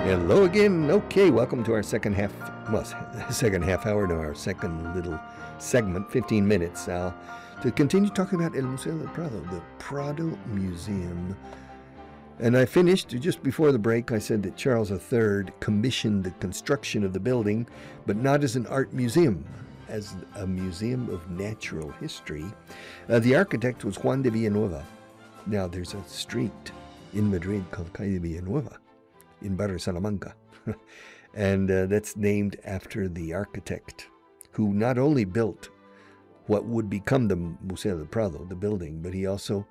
Hello again. Okay, welcome to our second half, well, second half hour, no, our second little segment, 15 minutes, to continue talking about El Museo del Prado, the Prado Museum. And I finished just before the break. I said that Charles III commissioned the construction of the building, but not as an art museum, as a museum of natural history. The architect was Juan de Villanueva. Now, there's a street in Madrid called Calle de Villanueva in Barrio Salamanca. And that's named after the architect who not only built what would become the Museo del Prado, the building, but he also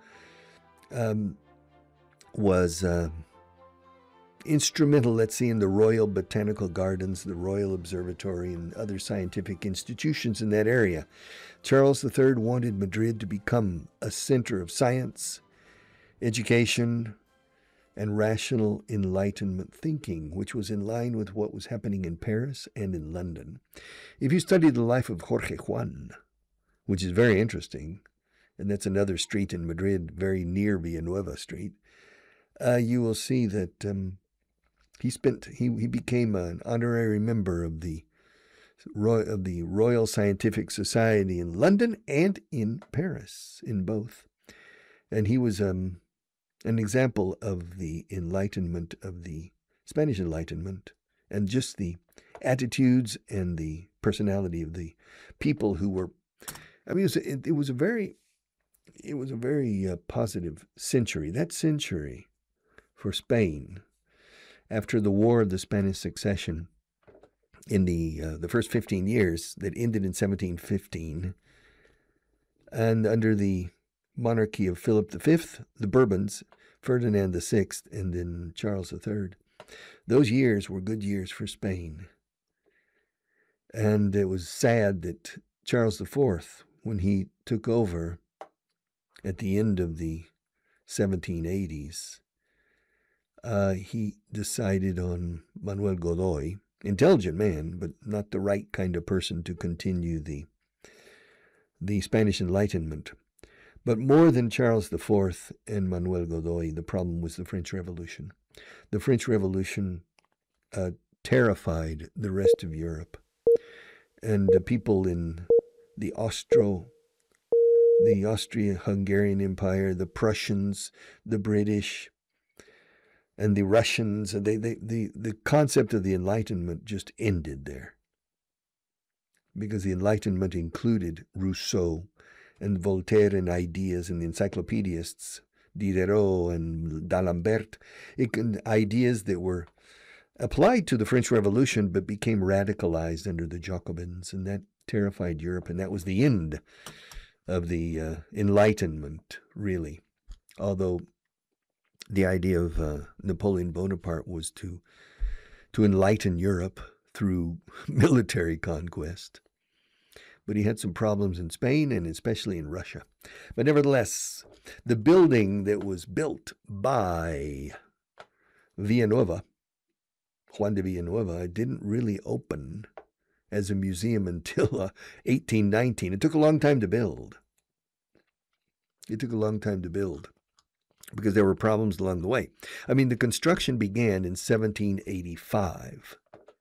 was instrumental, let's see, in the Royal Botanical Gardens, the Royal Observatory, and other scientific institutions in that area. Charles III wanted Madrid to become a center of science, education, and rational Enlightenment thinking, which was in line with what was happening in Paris and in London. If you study the life of Jorge Juan, which is very interesting, and that's another street in Madrid, very near Villanueva Street, you will see that he became an honorary member of the Royal Scientific Society in London and in Paris, in both. And he was an example of the Enlightenment, of the Spanish Enlightenment, and just the attitudes and the personality of the people who were. I mean, it was a very positive century. That century for Spain, after the War of the Spanish Succession, in the first 15 years that ended in 1715, and under the monarchy of Philip V, the Bourbons, Ferdinand VI, and then Charles III. Those years were good years for Spain. And it was sad that Charles IV, when he took over at the end of the 1780s, he decided on Manuel Godoy, intelligent man, but not the right kind of person to continue the Spanish Enlightenment. But more than Charles IV and Manuel Godoy, the problem was the French Revolution. The French Revolution terrified the rest of Europe. And the people in the Austria-Hungarian Empire, the Prussians, the British, and the Russians, the concept of the Enlightenment just ended there. Because the Enlightenment included Rousseau and Voltaire and ideas, and the encyclopedists, Diderot and D'Alembert, ideas that were applied to the French Revolution but became radicalized under the Jacobins, and that terrified Europe, and that was the end of the Enlightenment, really. Although the idea of Napoleon Bonaparte was to enlighten Europe through military conquest. But he had some problems in Spain and especially in Russia. But nevertheless, the building that was built by Villanueva, Juan de Villanueva, didn't really open as a museum until 1819. It took a long time to build. Because there were problems along the way. I mean, the construction began in 1785.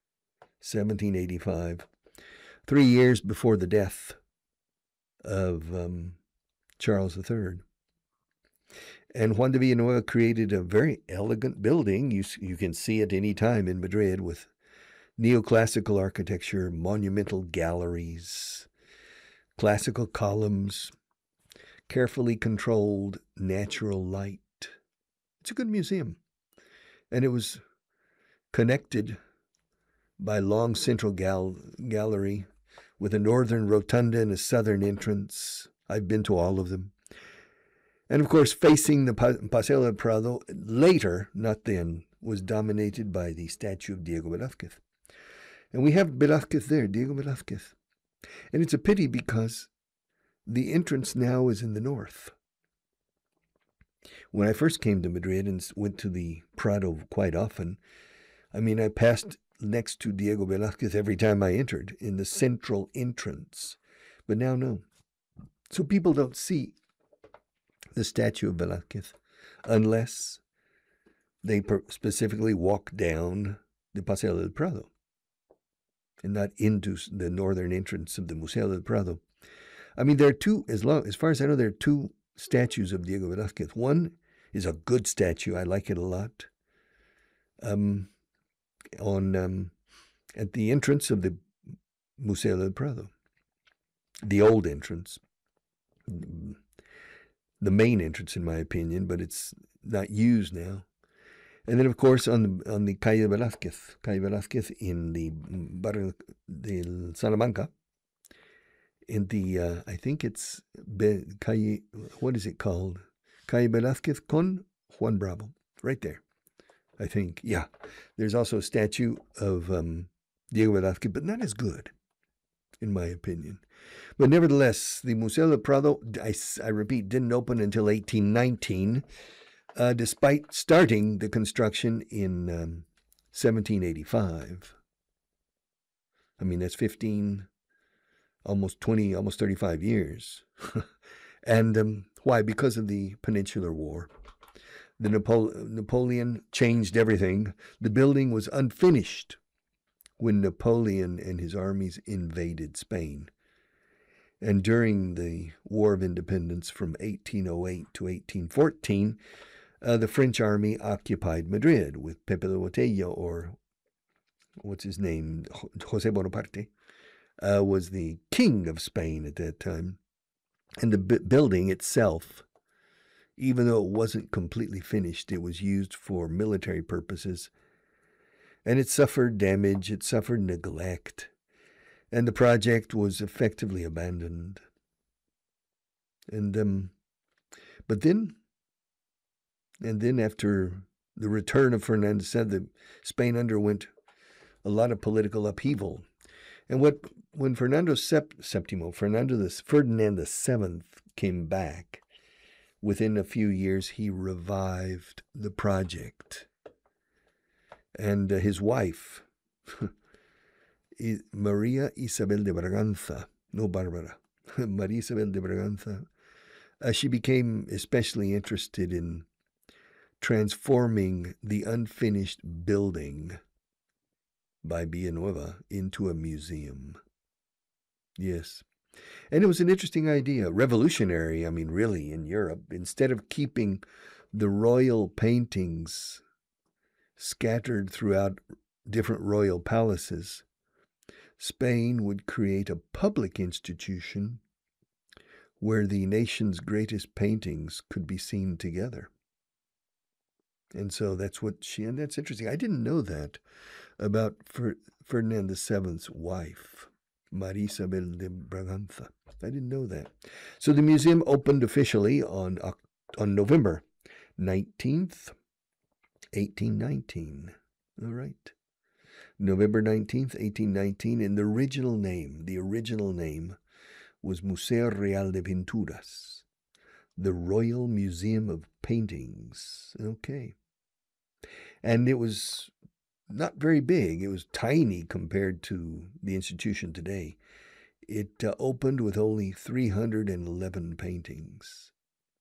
3 years before the death of Charles III. And Juan de Villanueva created a very elegant building. You can see it any time in Madrid, with neoclassical architecture, monumental galleries, classical columns, carefully controlled natural light. It's a good museum. And it was connected by long central gallery with a northern rotunda and a southern entrance. I've been to all of them. And of course, facing the Paseo del Prado, later, not then, was dominated by the statue of Diego Velázquez. And we have Velázquez there, Diego Velázquez. And it's a pity because the entrance now is in the north. When I first came to Madrid and went to the Prado quite often, I mean, I passed next to Diego Velázquez every time I entered in the central entrance. But now, no. So people don't see the statue of Velázquez unless They specifically walk down the Paseo del Prado and not into the northern entrance of the Museo del Prado. I mean, there are two, as far as I know, there are two statues of Diego Velázquez. One is a good statue. I like it a lot. At the entrance of the Museo del Prado, the old entrance, the main entrance, in my opinion, but it's not used now. And then, of course, on the Calle Velázquez in the barrio de Salamanca, in the I think it's Calle, what is it called? Calle Velázquez con Juan Bravo, right there. I think, yeah. There's also a statue of Diego Velázquez, but not as good, in my opinion. But nevertheless, the Museo del Prado, I repeat, didn't open until 1819, despite starting the construction in 1785. I mean, that's 15, almost 20, almost 35 years. And why? Because of the Peninsular War. The Napoleon changed everything. The building was unfinished when Napoleon and his armies invaded Spain. And during the War of Independence from 1808 to 1814, the French army occupied Madrid with Pepe de Botella, or what's his name, Jose Bonaparte, was the king of Spain at that time. And the building itself, even though it wasn't completely finished, it was used for military purposes. And it suffered damage, it suffered neglect, and the project was effectively abandoned. And then after the return of Fernando VII, Spain underwent a lot of political upheaval. And when Ferdinand VII came back, within a few years he revived the project. And his wife, Maria Isabel de Braganza, no Barbara, Maria Isabel de Braganza, she became especially interested in transforming the unfinished building by Villanueva into a museum. Yes. And it was an interesting idea, revolutionary, I mean, really, in Europe. Instead of keeping the royal paintings scattered throughout different royal palaces, Spain would create a public institution where the nation's greatest paintings could be seen together. And so that's and that's interesting. I didn't know that about Ferdinand VII's wife, Maria Isabel de Braganza. I didn't know that. So the museum opened officially on November 19th, 1819. All right. November 19th, 1819, and the original name was Museo Real de Pinturas, the Royal Museum of Paintings. Okay. And it was not very big. It was tiny compared to the institution today. It opened with only 311 paintings.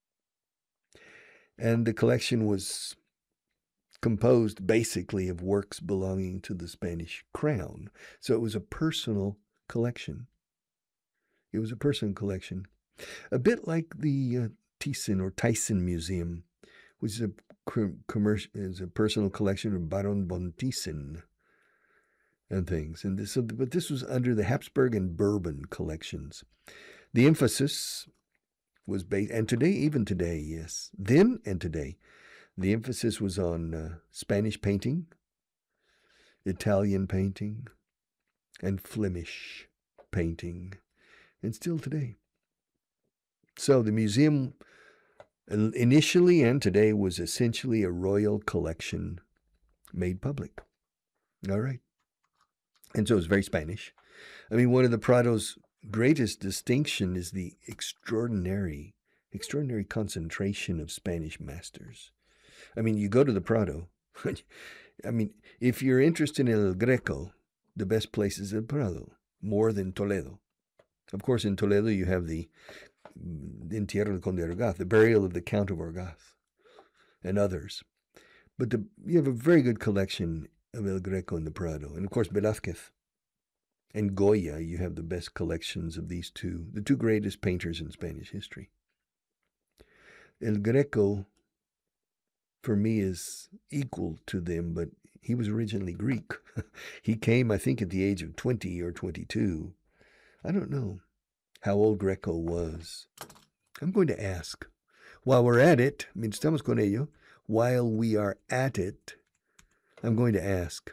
And the collection was composed basically of works belonging to the Spanish crown. So it was a personal collection. It was a personal collection. A bit like the Thyssen Museum, which is a personal collection of Baron von Thyssen and things. And but this was under the Habsburg and Bourbon collections. The emphasis was based, and today, even today, yes, then and today, the emphasis was on Spanish painting, Italian painting, and Flemish painting, and still today. So the museum initially and today was essentially a royal collection made public. All right. And so it's very Spanish. I mean, one of the Prado's greatest distinction is the extraordinary concentration of Spanish masters. I mean, you go to the Prado. I mean, if you're interested in El Greco, the best place is El Prado, more than Toledo. Of course, in Toledo, you have the Entierro del Conde de Orgaz, the burial of the Count of Orgaz, and others. But you have a very good collection of El Greco in the Prado. And of course, Velázquez and Goya, you have the best collections of these two, the two greatest painters in Spanish history. El Greco, for me, is equal to them, but he was originally Greek. He came, I think, at the age of 20 or 22. I don't know how old Greco was. I'm going to ask. While we're at it, estamos con ello, while we are at it, I'm going to ask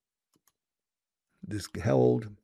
this: how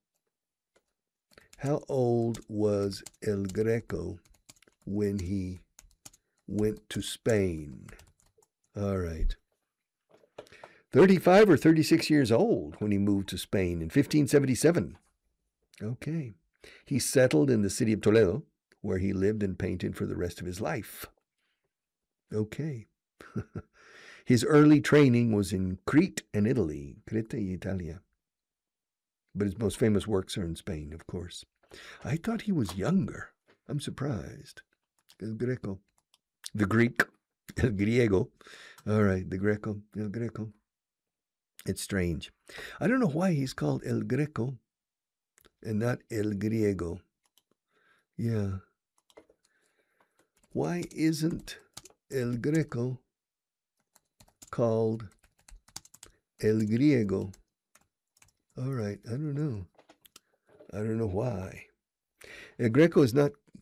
old was El Greco when he went to Spain? All right. 35 or 36 years old when he moved to Spain in 1577. Okay. He settled in the city of Toledo, where he lived and painted for the rest of his life. Okay. His early training was in Crete and Italy, Crete y Italia. But his most famous works are in Spain, of course. I thought he was younger. I'm surprised. El Greco. The Greek. El Griego. All right, the Greco. El Greco. It's strange. I don't know why he's called El Greco and not El Griego. Yeah. Why isn't El Greco called El Griego? All right, I don't know. I don't know why. El Greco is not